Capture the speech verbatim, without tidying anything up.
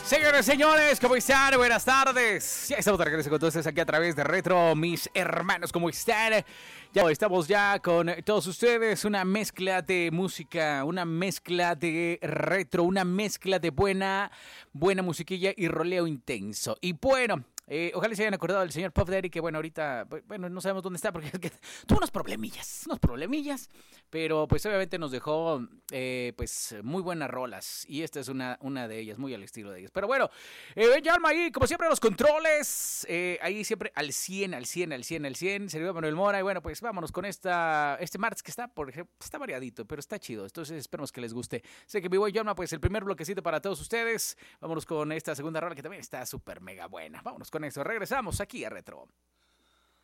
Señores, señores, ¿cómo están? Buenas tardes. Ya estamos de regreso con todos ustedes aquí a través de Retro. Mis hermanos, ¿cómo están? Ya estamos ya con todos ustedes. Una mezcla de música, una mezcla de retro, una mezcla de buena, buena musiquilla y roleo intenso. Y bueno... Eh, ojalá se hayan acordado del señor Puff Daddy, que bueno, ahorita, bueno, no sabemos dónde está porque es que tuvo unos problemillas, unos problemillas, pero pues obviamente nos dejó eh, pues muy buenas rolas y esta es una, una de ellas, muy al estilo de ellas. Pero bueno, eh, Yalma ahí, como siempre, los controles, eh, ahí siempre al cien, al cien, al cien, al cien, servidor Manuel Mora y bueno, pues vámonos con esta, este martes que está, por ejemplo, está variadito, pero está chido, entonces esperemos que les guste. Sé que mi buen Yalma, pues el primer bloquecito para todos ustedes, vámonos con esta segunda rola que también está súper mega buena, vámonos con eso, regresamos aquí a Retro.